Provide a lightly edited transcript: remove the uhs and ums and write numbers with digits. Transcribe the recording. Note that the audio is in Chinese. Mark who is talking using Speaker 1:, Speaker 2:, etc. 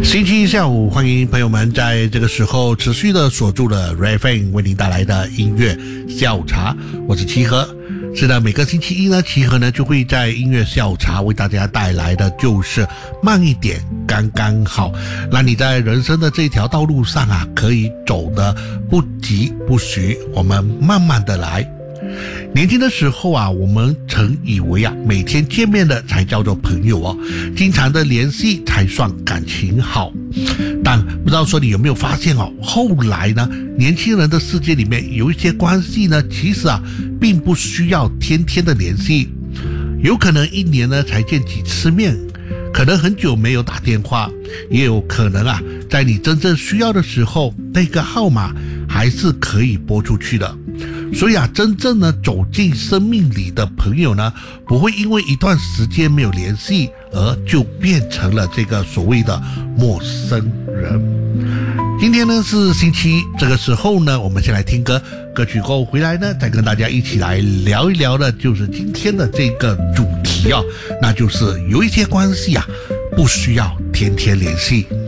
Speaker 1: 星期一下午，欢迎朋友们在这个时候持续的锁住了 Ray-Fan 为您带来的音乐下午茶，我是齐和。是的，每个星期一呢，齐和呢就会在音乐下午茶为大家带来的就是慢一点刚刚好，让你在人生的这条道路上啊，可以走得不急不徐，我们慢慢的来。年轻的时候啊，我们曾以为啊，每天见面的才叫做朋友哦，经常的联系才算感情好。但不知道说你有没有发现哦，后来呢，年轻人的世界里面有一些关系呢，其实啊，并不需要天天的联系，有可能一年呢才见几次面，可能很久没有打电话，也有可能啊，在你真正需要的时候，那个号码还是可以拨出去的。所以啊，真正呢走进生命里的朋友呢，不会因为一段时间没有联系而就变成了这个所谓的陌生人。今天呢是星期一，这个时候呢，我们先来听歌，歌曲过后回来呢，再跟大家一起来聊一聊的，就是今天的这个主题啊，那就是有一些关系啊，不需要天天联系。